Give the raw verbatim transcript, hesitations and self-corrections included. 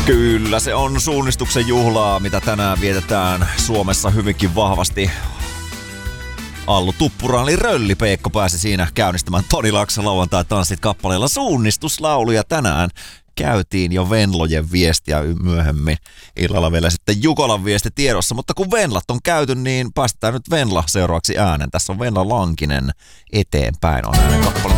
Kyllä, se on suunnistuksen juhlaa, mitä tänään vietetään Suomessa hyvinkin vahvasti. Allu Tuppurainen eli Rölli Peikko pääsi siinä käynnistämään Toni Laakson lauantai tanssit kappaleella suunnistuslaulu, ja tänään käytiin jo Venlojen viestiä myöhemmin. Illalla vielä sitten Jukolan viesti tiedossa, mutta kun Venlat on käyty, niin päästetään nyt Venla seuraavaksi äänen. Tässä on Venla Lankinen eteenpäin on äänen kappale.